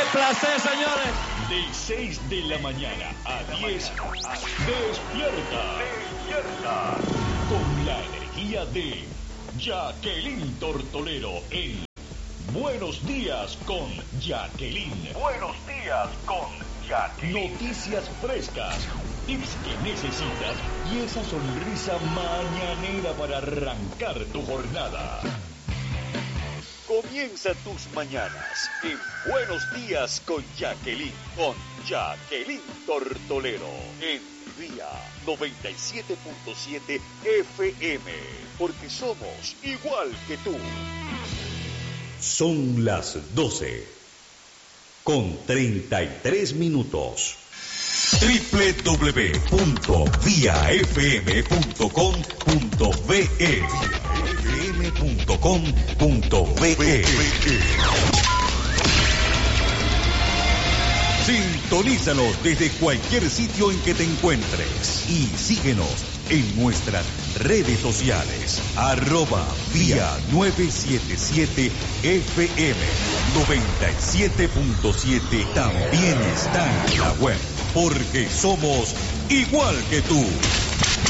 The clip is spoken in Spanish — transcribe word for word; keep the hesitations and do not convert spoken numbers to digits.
placer, señores! De seis de la mañana a diez, despierta. Despierta. Con la energía de Jacqueline Tortolero en Buenos Días con Jacqueline. Buenos Días con Jacqueline. Noticias frescas, tips que necesitas y esa sonrisa mañanera para arrancar tu jornada. Comienza tus mañanas en Buenos Días con Jacqueline, con Jacqueline Tortolero, en Vía noventa y siete punto siete F M, porque somos igual que tú. Son las doce, con treinta y tres minutos. doble u doble u doble u punto vía f m punto com punto b e f m punto com punto b e. Sintonízanos desde cualquier sitio en que te encuentres y síguenos en nuestras redes sociales, arroba vía novecientos setenta y siete F M noventa y siete punto siete. También está en la web, porque somos igual que tú.